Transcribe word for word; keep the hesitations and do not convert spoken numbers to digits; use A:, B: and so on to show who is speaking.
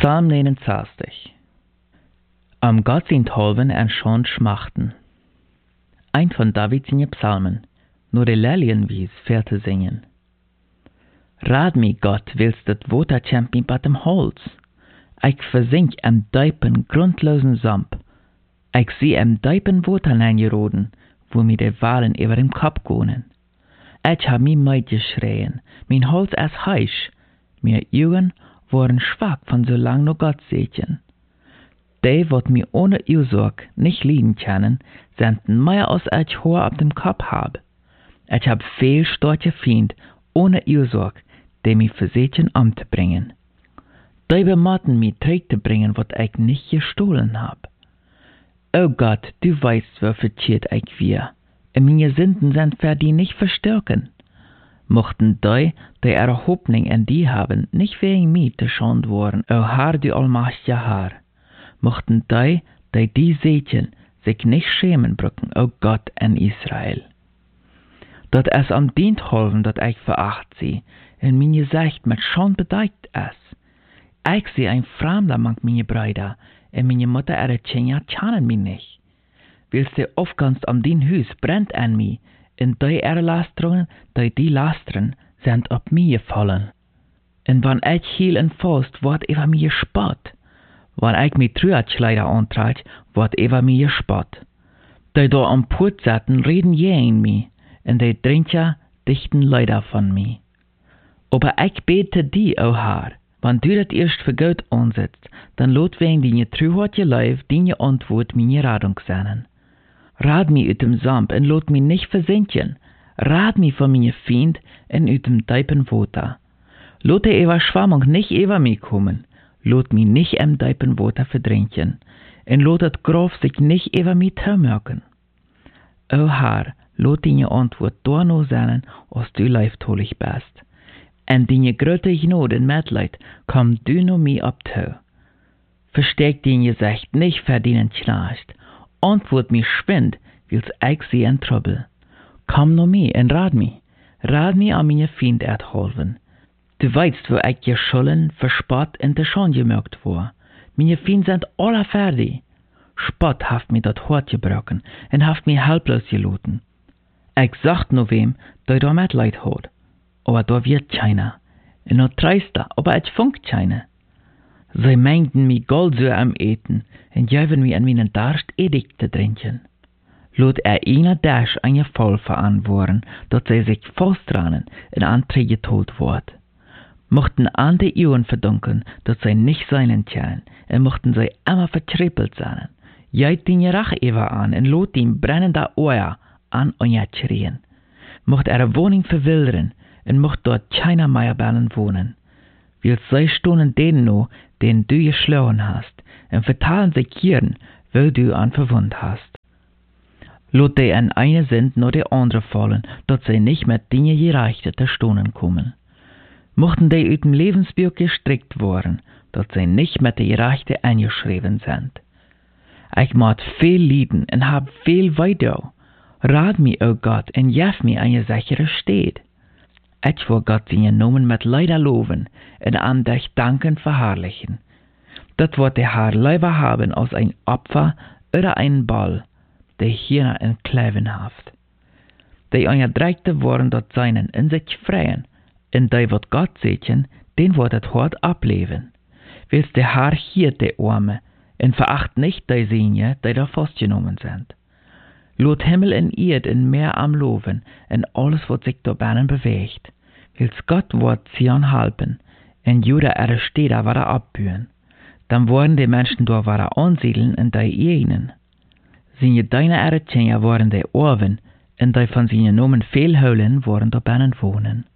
A: Psalm negenenzestig. Am Gott zijn tolven en schon schmachten. Ein von Davids Psalmen, nur de Lelienwies fair te zingen. Raad me, Gott, willst het water champion bij dem Holz. Ik verzink em diepen, grundlosen Samp. Ik zie em diepen waterlijn geroden, wo mir de Walen über dem Kopf gonen. Ik hab mi meid geschreien, mein Holz is heisch, mir Augen waren schwach von so lang no Gott sehtjen. Die, wat mir ohne Ursorg nicht lieben können, senden mehr als ich Haar auf dem Kopf hab. Ich hab viel starke Fiend ohne Ursorg, die mich versetjen umzubringen. Die bematten mich terug zu bringen, wat ich nicht gestohlen hab. O Gott, du weißt, wo verkehrt ich wir, und meine Sünden sind für die nicht verstärken. Mochten die, die ihre Hoffnung in die haben, nicht wegen mich zu schand worden, o Herr, du allmächtige Herr. Mochten die, die die sehtjen, sich nicht schämen brücken, o Gott in Israel. Dat es am dient holven, dat ich veracht sie, in mein Gesicht mit Schand bedeckt es. Ich sehe ein Fremder mang meine Brüder, und meine Mutter ihre Kinder kennen mich nicht. Willst du aufgangst am dien Hus brennt an mich, und die ihre Lasterungen, die die Lastern, sind auf mich gefallen. Und wenn ich hiel und fast, wird über mich gespott. Wenn ich mit Trüatschleider antrat, wird über mich gespott. Die da am Put satten, reden je in mich, und die Drinker dichten Leider von mir. Aber ich bete die, o Herr, wenn du das erst für Gott ansetzt, dann lot wegen die Trühatje Leib, die Antwort meine Radung sein. Rad mi ut dem Samp und lot mi nicht versinken. Rad mi von meine Feind und ut dem diepen Water. Lot die Überschwammung nicht über mi kommen. Lot mi nicht im diepen Water verdrinken. Und lot het Graf sich nicht über mi termerken. O Herr, lot die Antwort da no sein, als du leiftolig bist. En die grote Gnade en Mitleid komm du no mi abtau. Versteck die Gesicht nicht verdienen Knecht. Antwort mi schwind, wils ich sie in Trouble. Komm no mi en rad mi. Rad mi an meine Fiend ertholven. Du weißt, wo ich geschollen, verspott und de Schand gemerkt war. Meine Fiend sind alle fertig. Spott haft mi dat Hort gebrochen en haft mi helplos geloten. Ich sagt no wem, der da Mitleid hat. Aber da wird keiner. Und no treister, aber ich funkt keiner. Sie mengten mi Gold so am Eten und jäven mi an meinen Darst Edik zu trinken. Lot er einer Dash an ihr Voll verantworten, dat sie sich faustranen und Anträge tot ward. Mochten an die Uhren verdunkeln, dat sie nicht seinen tjan, und mochten sie immer vertrippelt sein. Jeit den Rach ewa an und lot ihm brennender Ohr an euer schrien. Mocht er Wohnung verwildern und mocht dort keiner mehr Ballen wohnen. Will sei Stunden den no, den du geschlagen hast, und vertalen sich Kieren, weil du an verwund hast. Lot die an eine sind nur die andere fallen, dat sie nicht mit Dinge gereichte Stunden kommen. Mochten die uit dem Lebensbuch gestrickt worden, dat sie nicht mit der Gerechte eingeschrieben sind. Ich mag viel lieben und hab viel weiter. Rad mi, o Gott, und jef mi eine sichere Stadt. Ich will Gott seinen Namen mit Leider loben und an dich danken verherrlichen. Das wird der Herr lieber haben als ein Opfer oder ein Ball, der hier in Kleven haft. Die Unterdrückte wollen dort seinen in sich freien, und die wird Gott sehen, den wird das Hort ableben. Willst der Herr hier die Arme, und veracht nicht die Sehne, die da festgenommen sind. Lot Himmel und Erd in Meer am Loven, und alles, was sich da binnen bewegt. Wils Gott wird Zion halpen, und Juda ihre Städte wieder abbühen. Dann worden die Menschen da wieder ansiedeln in die Jenen. Seine deine ihre Kinder waren die Orven, und die von seinen Nomen viel Höhlen waren da binnen wohnen.